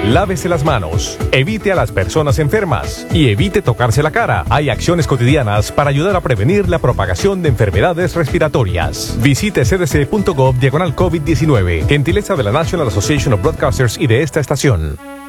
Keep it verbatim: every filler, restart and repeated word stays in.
Lávese las manos, evite a las personas enfermas y evite tocarse la cara. Hay acciones cotidianas para ayudar a prevenir la propagación de enfermedades respiratorias. Visite c d c punto gov diagonal COVID diecinueve. Gentileza de la National Association of Broadcasters y de esta estación.